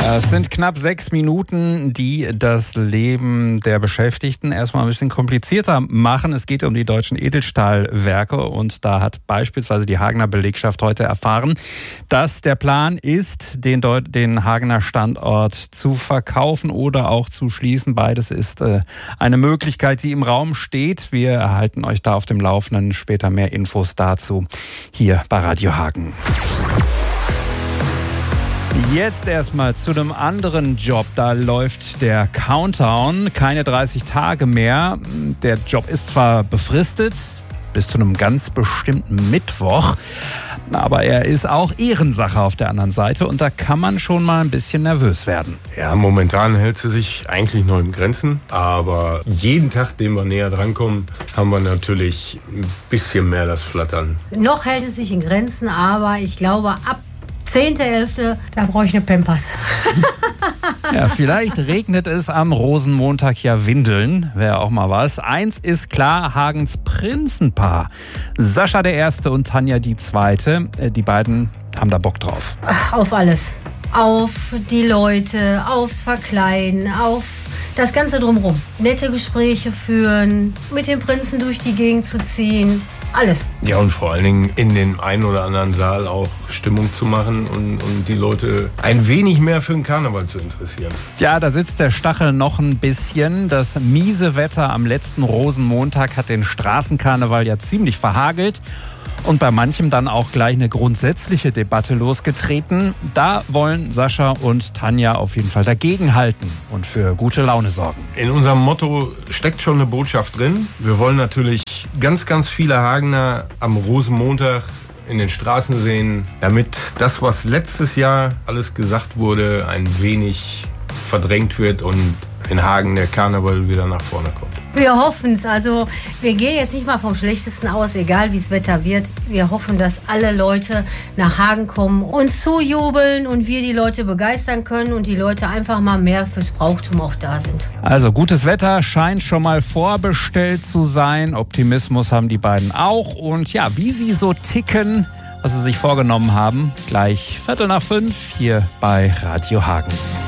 Es sind knapp 6 Minuten, die das Leben der Beschäftigten erstmal ein bisschen komplizierter machen. Es geht um die deutschen Edelstahlwerke und da hat beispielsweise die Hagener Belegschaft heute erfahren, dass der Plan ist, den Hagener Standort zu verkaufen oder auch zu schließen. Beides ist eine Möglichkeit, die im Raum steht. Wir erhalten euch da auf dem Laufenden, später mehr Infos dazu hier bei Radio Hagen. Jetzt erstmal zu einem anderen Job. Da läuft der Countdown. Keine 30 Tage mehr. Der Job ist zwar befristet bis zu einem ganz bestimmten Mittwoch, aber er ist auch Ehrensache auf der anderen Seite und da kann man schon mal ein bisschen nervös werden. Ja, momentan hält sie sich eigentlich noch in Grenzen, aber jeden Tag, den wir näher drankommen, haben wir natürlich ein bisschen mehr das Flattern. Noch hält es sich in Grenzen, aber ich glaube, ab 10.11., da brauche ich eine Pampers. Ja, vielleicht regnet es am Rosenmontag ja Windeln, wäre auch mal was. Eins ist klar, Hagens Prinzenpaar, Sascha der Erste und Tanja die Zweite, die beiden haben da Bock drauf. Auf alles. Auf die Leute, aufs Verkleiden, auf das Ganze drumherum. Nette Gespräche führen, mit dem Prinzen durch die Gegend zu ziehen. Alles. Ja, und vor allen Dingen in den einen oder anderen Saal auch Stimmung zu machen und die Leute ein wenig mehr für den Karneval zu interessieren. Ja, da sitzt der Stachel noch ein bisschen. Das miese Wetter am letzten Rosenmontag hat den Straßenkarneval ja ziemlich verhagelt. Und bei manchem dann auch gleich eine grundsätzliche Debatte losgetreten. Da wollen Sascha und Tanja auf jeden Fall dagegenhalten und für gute Laune sorgen. In unserem Motto steckt schon eine Botschaft drin. Wir wollen natürlich ganz, ganz viele Hagener am Rosenmontag in den Straßen sehen, damit das, was letztes Jahr alles gesagt wurde, ein wenig verdrängt wird und in Hagen der Karneval wieder nach vorne kommt. Wir hoffen es. Also wir gehen jetzt nicht mal vom Schlechtesten aus, egal wie das Wetter wird. Wir hoffen, dass alle Leute nach Hagen kommen, uns zujubeln und wir die Leute begeistern können und die Leute einfach mal mehr fürs Brauchtum auch da sind. Also gutes Wetter scheint schon mal vorbestellt zu sein. Optimismus haben die beiden auch. Und ja, wie sie so ticken, was sie sich vorgenommen haben, gleich 4:45 hier bei Radio Hagen.